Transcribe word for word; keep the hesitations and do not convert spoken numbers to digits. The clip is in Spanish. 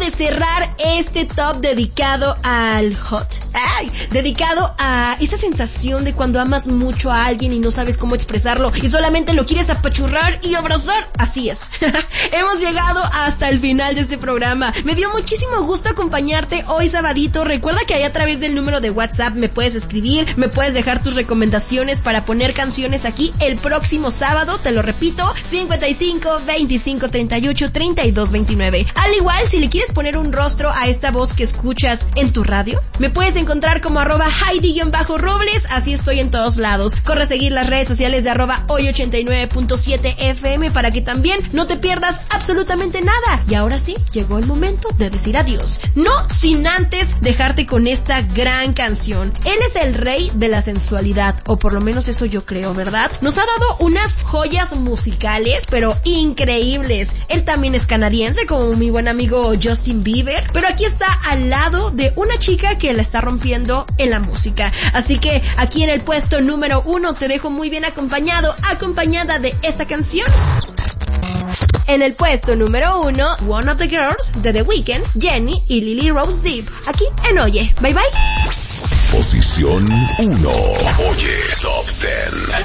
de cerrar este top dedicado al hot. Ay, dedicado a esa sensación de cuando amas mucho a alguien y no sabes cómo expresarlo y solamente lo quieres apachurrar y abrazar. Así es. Hemos llegado hasta el final de este programa. Me dio muchísimo gusto acompañarte hoy sabadito. Recuerda que ahí a través del número de WhatsApp me puedes escribir, me puedes dejar tus recomendaciones para poner canciones aquí el próximo sábado. Te lo repito, cincuenta y cinco, veinticinco, treinta y ocho, treinta y dos, veintinueve. Al igual, si le quieres poner un rostro a esta voz que escuchas en tu radio, me puedes encontrar como arroba Heidi-Robles. Así estoy en todos lados. Corre a seguir las redes sociales de arroba hoy ochenta y nueve punto siete F M para que también no te pierdas absolutamente nada. Y ahora sí, llegó el momento de decir adiós. No sin antes dejarte con esta gran canción. Él es el rey de la sensualidad, o por lo menos eso yo creo, ¿verdad? Nos ha dado unas joyas musicales, pero increíbles. Él también es canadiense, como mi buen amigo Justin Bieber, pero aquí está al lado de una chica que la está rompiendo en la música. Así que aquí en el puesto número uno te dejo muy bien acompañado, acompañada de esta canción. En el puesto número uno, One of the Girls de The Weeknd, Jennie y Lily Rose Depp. Aquí en Oye. Bye bye. Posición uno. Oye Top diez.